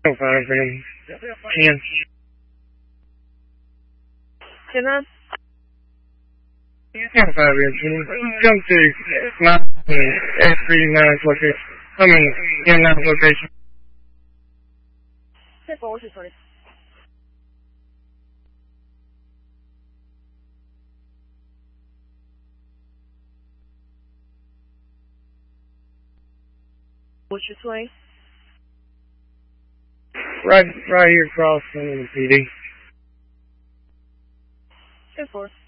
5 and 10. 10 9? 5 and 10. Come to 9 and S39 location. I mean, M9 location. 10 4, what's your 20? What's your 20? Right here across from the PD. 10 4.